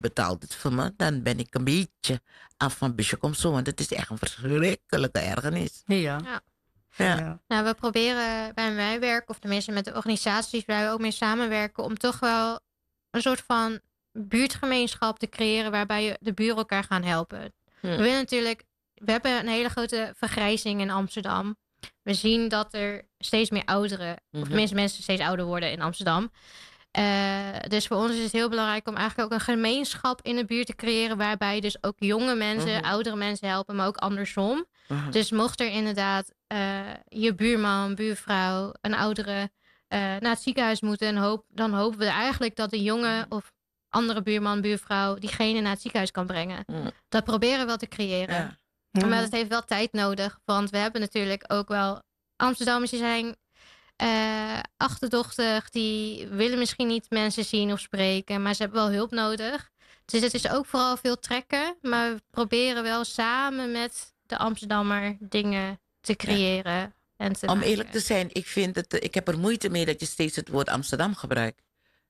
betaalt het voor me, dan ben ik een beetje af van busje komt zo. Want het is echt een verschrikkelijke ergernis. Ja. Ja. Ja. Ja. Nou, we proberen bij mijn werk, of tenminste met de organisaties waar we ook mee samenwerken, om toch wel een soort van buurtgemeenschap te creëren waarbij de buren elkaar gaan helpen. We willen natuurlijk, we hebben een hele grote vergrijzing in Amsterdam. We zien dat er steeds meer ouderen, of tenminste mensen steeds ouder worden in Amsterdam. Dus voor ons is het heel belangrijk om eigenlijk ook een gemeenschap in de buurt te creëren, waarbij dus ook jonge mensen, oudere mensen helpen, maar ook andersom. Dus mocht er inderdaad je buurman, buurvrouw, een oudere naar het ziekenhuis moeten, dan hopen we eigenlijk dat de jonge of andere buurman, buurvrouw diegene naar het ziekenhuis kan brengen. Dat proberen we wel te creëren. Ja. Maar dat heeft wel tijd nodig, want we hebben natuurlijk ook wel Amsterdammers die zijn achterdochtig, die willen misschien niet mensen zien of spreken, maar ze hebben wel hulp nodig. Dus het is ook vooral veel trekken, maar we proberen wel samen met de Amsterdammer dingen te creëren. En te Om maken. eerlijk te zijn, ik heb er moeite mee dat je steeds het woord Amsterdam gebruikt.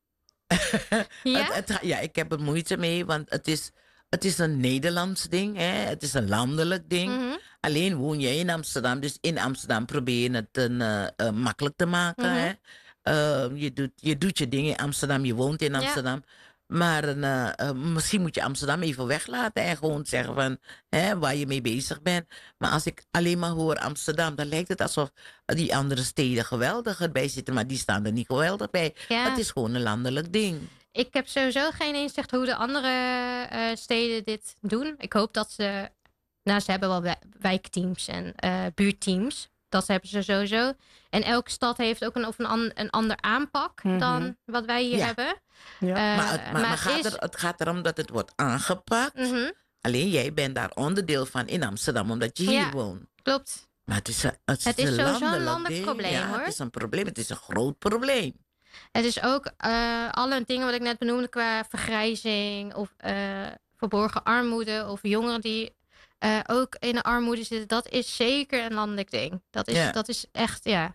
Ja? Ja, ik heb er moeite mee, want het is een Nederlands ding. Hè? Het is een landelijk ding. Alleen woon jij in Amsterdam, dus in Amsterdam probeer je het makkelijk te maken. Hè? Je doet je dingen in Amsterdam, je woont in Amsterdam. Maar misschien moet je Amsterdam even weglaten en gewoon zeggen van waar je mee bezig bent. Maar als ik alleen maar hoor Amsterdam, dan lijkt het alsof die andere steden geweldiger bij zitten. Maar die staan er niet geweldig bij. Ja. Het is gewoon een landelijk ding. Ik heb sowieso geen inzicht hoe de andere steden dit doen. Ik hoop dat ze hebben wel wijkteams en buurtteams. Dat hebben ze sowieso. En elke stad heeft ook een ander aanpak dan wat wij hier hebben. Ja. Maar het gaat erom dat het wordt aangepakt. Alleen jij bent daar onderdeel van in Amsterdam, omdat je hier woont. Klopt. Maar het is sowieso een landelijk probleem, ja, hoor. Het is een probleem. Het is een groot probleem. Het is ook alle dingen wat ik net benoemde qua vergrijzing of verborgen armoede of jongeren die ook in de armoede zitten. Dat is zeker een landelijk ding. Dat is echt, Ja.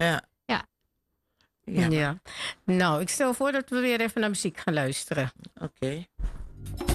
Ja. Nou, ik stel voor dat we weer even naar muziek gaan luisteren. Oké.